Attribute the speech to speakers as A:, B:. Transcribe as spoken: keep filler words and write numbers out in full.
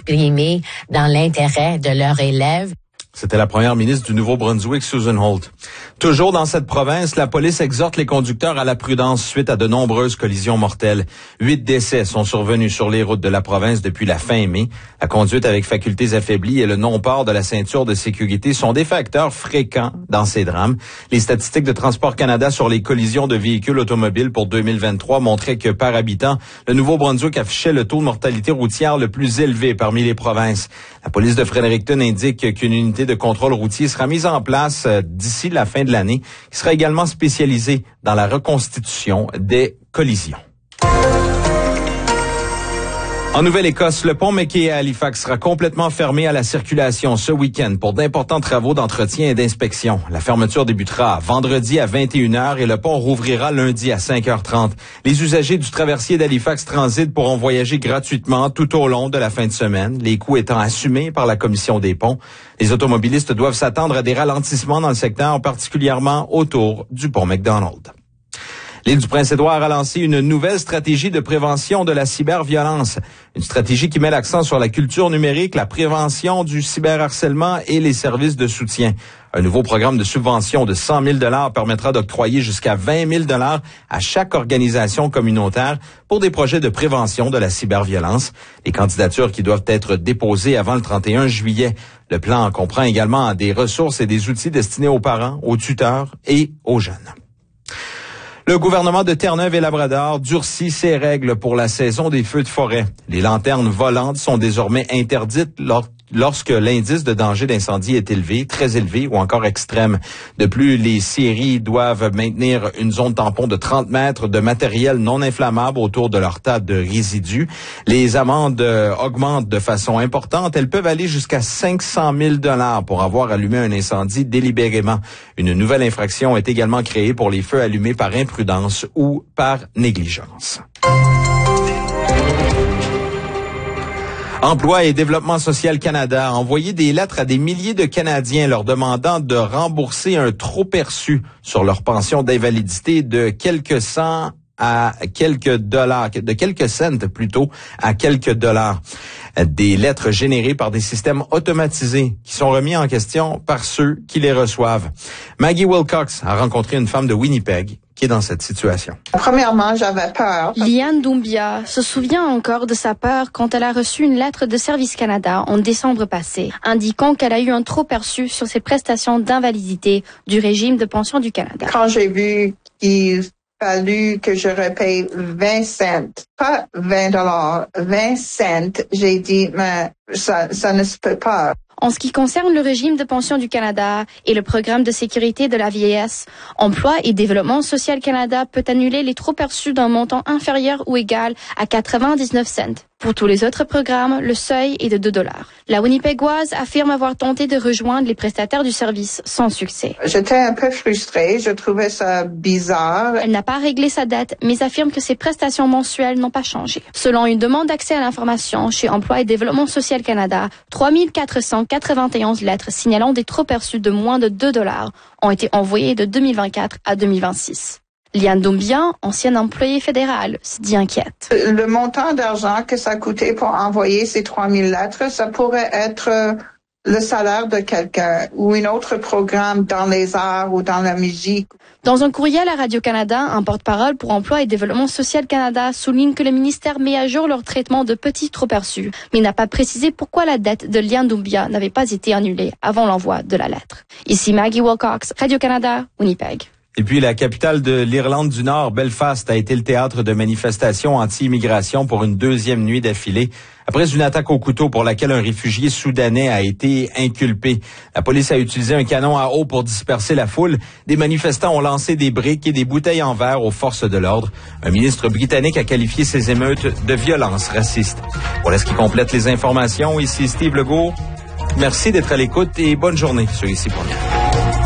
A: s'exprimer dans l'intérêt de leurs élèves.
B: C'était la première ministre du Nouveau-Brunswick, Susan Holt. Toujours dans cette province, la police exhorte les conducteurs à la prudence suite à de nombreuses collisions mortelles. Huit décès sont survenus sur les routes de la province depuis la fin mai. La conduite avec facultés affaiblies et le non-port de la ceinture de sécurité sont des facteurs fréquents dans ces drames. Les statistiques de Transport Canada sur les collisions de véhicules automobiles pour deux mille vingt-trois montraient que par habitant, le Nouveau-Brunswick affichait le taux de mortalité routière le plus élevé parmi les provinces. La police de Fredericton indique qu'une unité de contrôle routier sera mise en place euh, d'ici la fin de l'année, qui sera également spécialisée dans la reconstitution des collisions. En Nouvelle-Écosse, le pont McKay à Halifax sera complètement fermé à la circulation ce week-end pour d'importants travaux d'entretien et d'inspection. La fermeture débutera vendredi à vingt et une heures et le pont rouvrira lundi à cinq heures trente. Les usagers du traversier d'Halifax Transit pourront voyager gratuitement tout au long de la fin de semaine, les coûts étant assumés par la Commission des ponts. Les automobilistes doivent s'attendre à des ralentissements dans le secteur, particulièrement autour du pont McDonald. L'île du Prince-Édouard a lancé une nouvelle stratégie de prévention de la cyberviolence. Une stratégie qui met l'accent sur la culture numérique, la prévention du cyberharcèlement et les services de soutien. Un nouveau programme de subvention de cent mille dollars permettra d'octroyer jusqu'à vingt mille dollars à chaque organisation communautaire pour des projets de prévention de la cyberviolence. Les candidatures qui doivent être déposées avant le trente et un juillet. Le plan comprend également des ressources et des outils destinés aux parents, aux tuteurs et aux jeunes. Le gouvernement de Terre-Neuve et Labrador durcit ses règles pour la saison des feux de forêt. Les lanternes volantes sont désormais interdites lors lorsque l'indice de danger d'incendie est élevé, très élevé ou encore extrême. De plus, les scieries doivent maintenir une zone tampon de trente mètres de matériel non inflammable autour de leur tas de résidus. Les amendes euh, augmentent de façon importante. Elles peuvent aller jusqu'à cinq cent mille dollars pour avoir allumé un incendie délibérément. Une nouvelle infraction est également créée pour les feux allumés par imprudence ou par négligence. Emploi et Développement social Canada a envoyé des lettres à des milliers de Canadiens leur demandant de rembourser un trop perçu sur leur pension d'invalidité de quelques cents à quelques dollars, de quelques cents plutôt à quelques dollars. Des lettres générées par des systèmes automatisés qui sont remis en question par ceux qui les reçoivent. Maggie Wilcox a rencontré une femme de Winnipeg qui est dans cette situation.
C: Premièrement, j'avais peur.
D: Liane Doumbia se souvient encore de sa peur quand elle a reçu une lettre de Service Canada en décembre passé, indiquant qu'elle a eu un trop perçu sur ses prestations d'invalidité du régime de pension du Canada.
C: Quand j'ai vu qu'il fallu que je repaye vingt cents, pas vingt dollars, vingt cents, j'ai dit, mais ça, ça ne se peut pas.
D: En ce qui concerne le régime de pension du Canada et le programme de sécurité de la vieillesse, Emploi et Développement social Canada peut annuler les trop perçus d'un montant inférieur ou égal à quatre-vingt-dix-neuf cents. Pour tous les autres programmes, le seuil est de deux dollars. La Winnipegoise affirme avoir tenté de rejoindre les prestataires du service sans succès.
C: J'étais un peu frustrée, je trouvais ça bizarre.
D: Elle n'a pas réglé sa dette, mais affirme que ses prestations mensuelles n'ont pas changé. Selon une demande d'accès à l'information chez Emploi et Développement social Canada, trois mille quatre cent quatre-vingt-onze lettres signalant des trop perçus de moins de deux dollars ont été envoyées de deux mille vingt-quatre à deux mille vingt-six. Liane Doumbia, ancienne employée fédérale, se dit inquiète.
C: Le montant d'argent que ça coûtait pour envoyer ces trois mille lettres, ça pourrait être le salaire de quelqu'un ou un autre programme dans les arts ou dans la musique.
D: Dans un courriel à Radio-Canada, un porte-parole pour Emploi et Développement social Canada souligne que le ministère met à jour leur traitement de petits trop-perçus, mais n'a pas précisé pourquoi la dette de Liane Doumbia n'avait pas été annulée avant l'envoi de la lettre. Ici Maggie Wilcox, Radio-Canada, Winnipeg.
B: Et puis, la capitale de l'Irlande du Nord, Belfast, a été le théâtre de manifestations anti-immigration pour une deuxième nuit d'affilée, après une attaque au couteau pour laquelle un réfugié soudanais a été inculpé. La police a utilisé un canon à eau pour disperser la foule. Des manifestants ont lancé des briques et des bouteilles en verre aux forces de l'ordre. Un ministre britannique a qualifié ces émeutes de violences racistes. Voilà ce qui complète les informations. Ici Steve Legault. Merci d'être à l'écoute et bonne journée sur Ici Première.